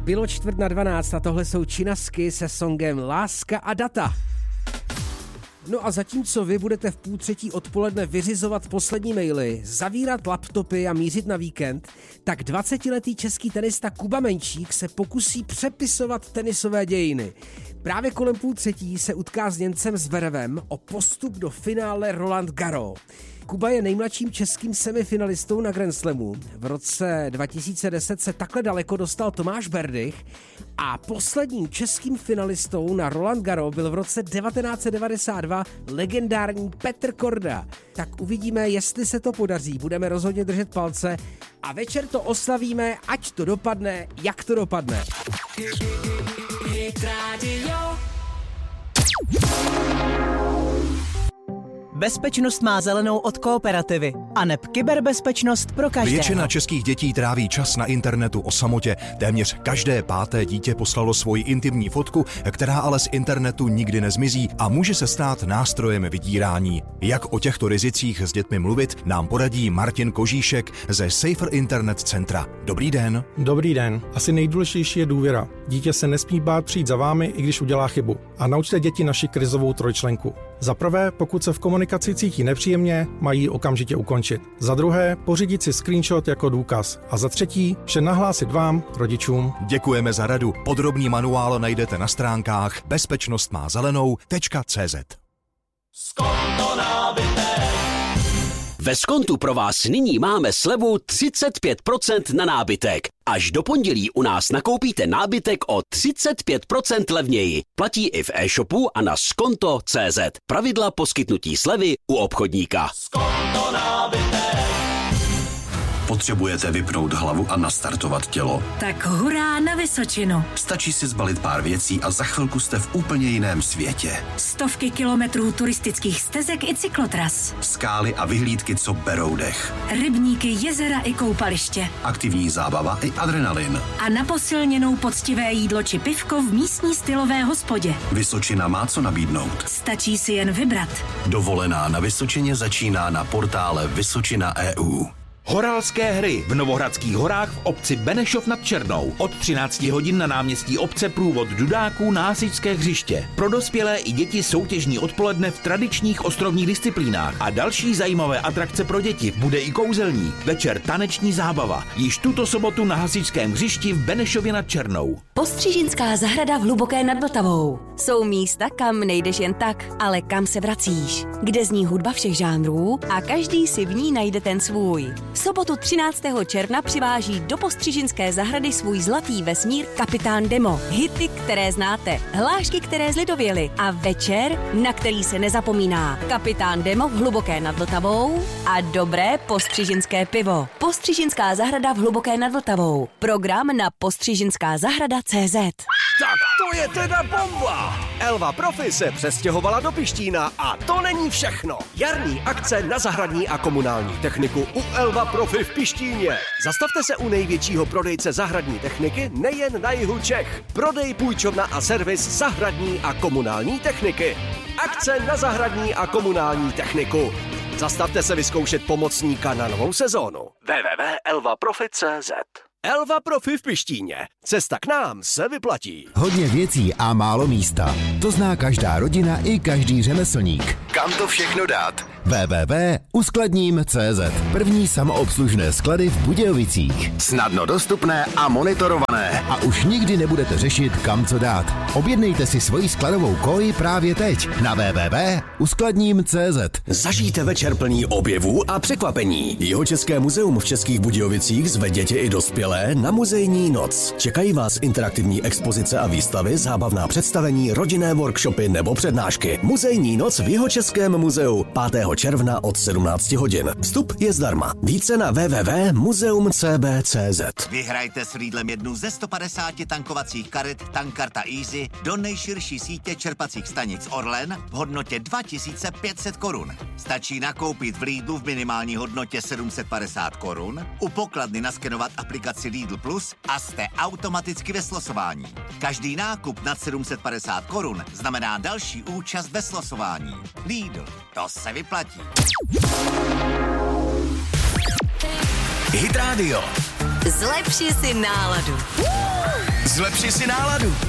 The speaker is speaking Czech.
Bylo 11:45 a tohle jsou Činasky se songem Láska a data. No a zatímco vy budete v 2:30 odpoledne vyřizovat poslední maily, zavírat laptopy a mířit na víkend, tak 20letý český tenista Kuba Menčík se pokusí přepisovat tenisové dějiny. Právě kolem 2:30 se utká s Němcem Zverevem o postup do finále Roland Garros. Kuba je nejmladším českým semifinalistou na Grand Slamu. V roce 2010 se takhle daleko dostal Tomáš Berdych a posledním českým finalistou na Roland Garros byl v roce 1992 legendární Petr Korda. Tak uvidíme, jestli se to podaří. Budeme rozhodně držet palce a večer to oslavíme, ať to dopadne, jak to dopadne. Bezpečnost má zelenou od Kooperativy a neb kyberbezpečnost pro každého. Většina českých dětí tráví čas na internetu o samotě. Téměř každé 5. dítě poslalo svoji intimní fotku, která ale z internetu nikdy nezmizí a může se stát nástrojem vydírání. Jak o těchto rizicích s dětmi mluvit, nám poradí Martin Kožíšek ze Safer Internet Centra. Dobrý den. Dobrý den. Asi nejdůležitější je důvěra. Dítě se nesmí bát přijít za vámi, i když udělá chybu. A naučte děti naši krizovou trojčlenku. Za prvé, pokud se v komunikaci cítí nepříjemně, mají ji okamžitě ukončit. Za druhé, pořídit si screenshot jako důkaz. A za třetí, vše nahlásit vám, rodičům. Děkujeme za radu. Podrobný manuál najdete na stránkách bezpečnostmázelenou.cz. Ve Skontu pro vás nyní máme slevu 35% na nábytek. Až do pondělí u nás nakoupíte nábytek o 35% levněji. Platí i v e-shopu a na skonto.cz. Pravidla poskytnutí slevy u obchodníka. Skonto nábytek. Potřebujete vypnout hlavu a nastartovat tělo? Tak hurá na Vysočinu. Stačí si zbalit pár věcí a za chvilku jste v úplně jiném světě. Stovky kilometrů turistických stezek i cyklotras. Skály a vyhlídky, co berou dech. Rybníky, jezera i koupaliště. Aktivní zábava i adrenalin. A na posilněnou poctivé jídlo či pivko v místní stylové hospodě. Vysočina má co nabídnout. Stačí si jen vybrat. Dovolená na Vysočině začíná na portále Vysočina.eu. Horalské hry v Novohradských horách v obci Benešov nad Černou. Od 13 hodin na náměstí obce průvod dudáků na hasičské hřiště. Pro dospělé i děti soutěžní odpoledne v tradičních ostrovních disciplínách a další zajímavé atrakce pro děti. Bude i kouzelník, večer taneční zábava. Již tuto sobotu na hasičském hřišti v Benešově nad Černou. Postřižinská zahrada v Hluboké nad Vltavou. Jsou místa, kam nejdeš jen tak, ale kam se vracíš. Kde zní hudba všech žánrů a každý si v ní najde ten svůj. V sobotu 13. června přiváží do Postřižinské zahrady svůj zlatý vesmír Kapitán Demo. Hity, které znáte, hlášky, které zlidověly a večer, na který se nezapomíná. Kapitán Demo v Hluboké nad Vltavou a dobré postřižinské pivo. Postřižinská zahrada v Hluboké nad Vltavou. Program na postřižinskázahrada.cz. Tak to je teda bomba! Elva Profi se přestěhovala do Pištína a to není všechno. Jarní akce na zahradní a komunální techniku u Elva Profi v Pištíně. Zastavte se u největšího prodejce zahradní techniky nejen na jihu Čech. Prodej, půjčovna a servis zahradní a komunální techniky. Akce na zahradní a komunální techniku. Zastavte se vyzkoušet pomocníka na novou sezónu. www.elvaprofi.cz. Elva Profi v Pištíně. Cesta k nám se vyplatí. Hodně věcí a málo místa. To zná každá rodina i každý řemeslník. Kam to všechno dát? www.uskladním.cz. První samoobslužné sklady v Budějovicích. Snadno dostupné a monitorované. A už nikdy nebudete řešit, kam co dát. Objednejte si svoji skladovou koji právě teď na www.uskladním.cz. Zažijte večer plný objevů a překvapení. Jihočeské muzeum v Českých Budějovicích zve děti i dospělé na muzejní noc. Čekají vás interaktivní expozice a výstavy, zábavná představení, rodinné workshopy nebo přednášky. Muzejní noc v Jihočeském muzeu 5. června od 17 hodin. Vstup je zdarma. Více na www.muzeumcb.cz. Vyhrajte s Lidlem jednu ze 150 tankovacích karet Tankarta Easy do nejširší sítě čerpacích stanic Orlen v hodnotě 2500 korun. Stačí nakoupit v Lidlu v minimální hodnotě 750 korun, u pokladny naskenovat aplikaci Lidl Plus a jste automaticky ve slosování. Každý nákup nad 750 korun znamená další účast ve slosování. Lidl, to se vyplatí. Hit Radio. Zlepši si náladu. Zlepši si náladu.